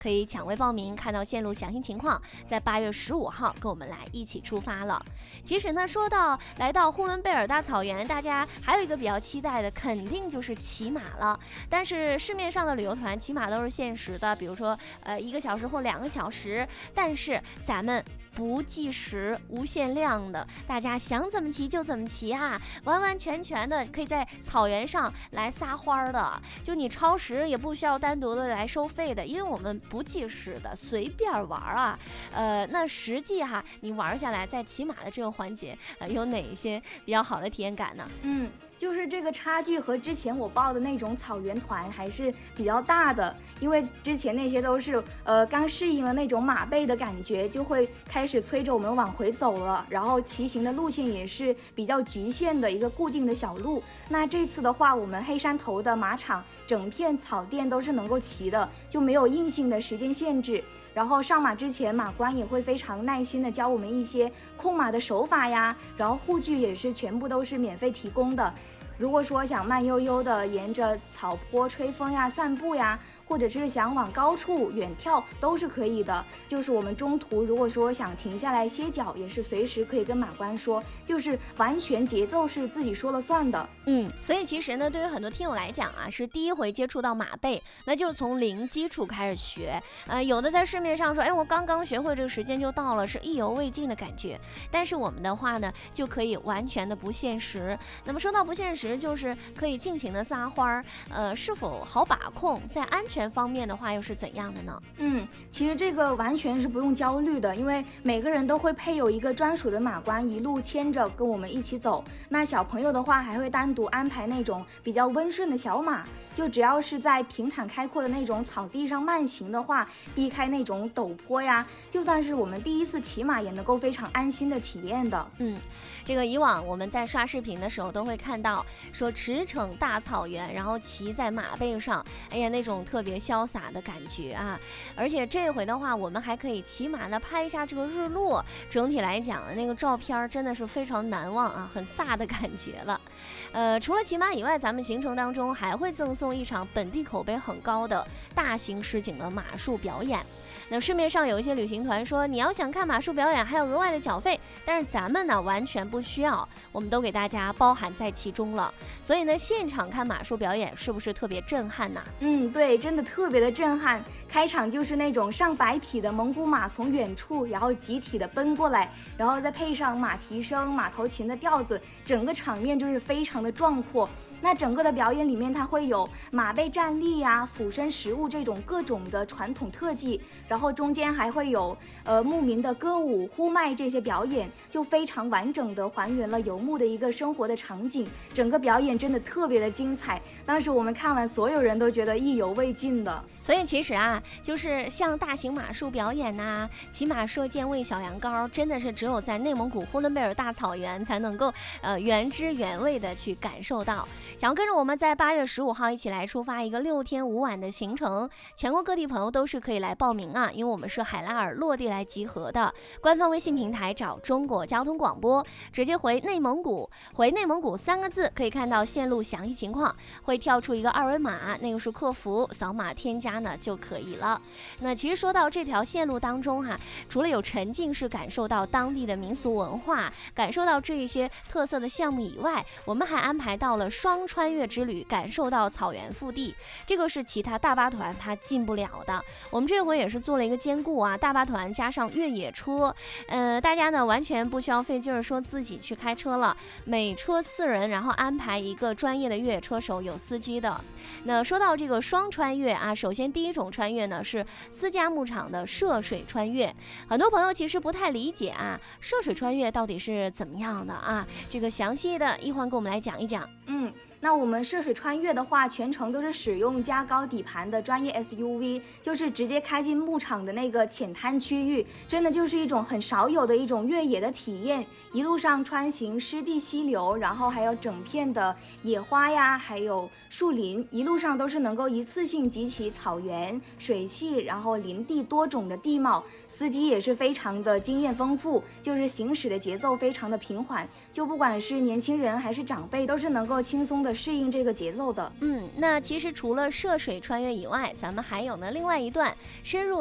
可以抢位报名，看到线路详细情况，在8月15号跟我们来一起出发了。其实呢，说到来到呼伦贝尔大草原，大家还有一个比较期待的，肯定就是骑马了。但是市面上的旅游团骑马都是限时的，比如说1个小时或2个小时，但是咱们不计时无限量的，大家想怎么骑就怎么骑啊，完完全全的可以在草原上来撒欢的，就你超时也不需要单独的来收费的，因为我们不计时的随便玩啊。那实际你玩下来在骑马的这个环节有哪一些比较好的体验感呢？ 就是这个差距和之前我报的那种草原团还是比较大的，因为之前那些都是刚适应了那种马背的感觉，就会开始催着我们往回走了，然后骑行的路线也是比较局限的一个固定的小路。那这次的话，我们黑山头的马场整片草甸都是能够骑的，就没有硬性的时间限制。然后上马之前，马官也会非常耐心的教我们一些控马的手法呀，然后护具也是全部都是免费提供的。如果说想慢悠悠的沿着草坡吹风呀、散步呀，或者是想往高处远眺，都是可以的。就是我们中途如果说想停下来歇脚，也是随时可以跟马官说，就是完全节奏是自己说了算的。 所以其实呢，对于很多听友来讲是第一回接触到马背，那就从零基础开始学。有的在市面上说，我刚刚学会，这个时间就到了，是意犹未尽的感觉。但是我们的话呢，就可以完全的不限时。那么说到不限时，就是可以尽情的撒欢是否好把控？在安全方面的话，又是怎样的呢？ 其实这个完全是不用焦虑的，因为每个人都会配有一个专属的马官，一路牵着跟我们一起走。那小朋友的话，还会单独安排那种比较温顺的小马，就只要是在平坦开阔的那种草地上慢行的话，避开那种陡坡呀，就算是我们第一次骑马，也能够非常安心的体验的。 这个以往我们在刷视频的时候都会看到说驰骋大草原，然后骑在马背上，那种特别潇洒的感觉啊！而且这回的话，我们还可以骑马呢拍一下这个日落，整体来讲那个照片真的是非常难忘啊，很飒的感觉了。除了骑马以外，咱们行程当中还会赠送一场本地口碑很高的大型实景的马术表演。那市面上有一些旅行团说，你要想看马术表演还有额外的缴费，但是咱们呢完全不需要，我们都给大家包含在其中了。所以呢，现场看马术表演是不是特别震撼呢？ 对，真的特别的震撼。开场就是那种上百匹的蒙古马从远处然后集体的奔过来，然后再配上马蹄声、马头琴的调子，整个场面就是非常的壮阔。那整个的表演里面，它会有马背站立呀、俯身食物这种各种的传统特技，然后中间还会有牧民的歌舞、呼麦这些表演，就非常完整的还原了游牧的一个生活的场景。整个表演真的特别的精彩，当时我们看完，所有人都觉得意犹未尽的。 所以其实就是像大型马术表演骑马射箭、喂小羊羔，真的是只有在内蒙古呼伦贝尔大草原才能够原汁原味的去感受到。想要跟着我们在8月15号一起来出发一个6天5晚的行程，全国各地朋友都是可以来报名因为我们是海拉尔落地来集合的。官方微信平台找中国交通广播，直接回内蒙古3个字，可以看到线路详细情况，会跳出一个二维码，那个是客服，扫码添加呢就可以了。那其实说到这条线路当中除了有沉浸式感受到当地的民俗文化，感受到这一些特色的项目以外，我们还安排到了双穿越之旅，感受到草原腹地，这个是其他大巴团它进不了的。我们这回也是做了一个兼顾大巴团加上越野车，大家呢完全不需要费劲儿说自己去开车了，每车4人，然后安排一个专业的越野车手，有司机的。那说到这个双穿越首先第一种穿越呢是私家牧场的涉水穿越，很多朋友其实不太理解涉水穿越到底是怎么样的这个详细的一环给我们来讲一讲。 那我们涉水穿越的话，全程都是使用加高底盘的专业 SUV， 就是直接开进牧场的那个浅滩区域，真的就是一种很少有的一种越野的体验。一路上穿行湿地溪流，然后还有整片的野花呀，还有树林，一路上都是能够一次性集齐草原、水系，然后林地多种的地貌。司机也是非常的经验丰富，就是行驶的节奏非常的平缓，就不管是年轻人还是长辈，都是能够轻松的的适应这个节奏的。 那其实除了涉水穿越以外，咱们还有呢另外一段深入